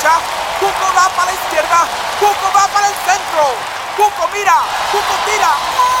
derecha. Cuco va para la izquierda. Cuco va para el centro. Cuco mira. Cuco tira.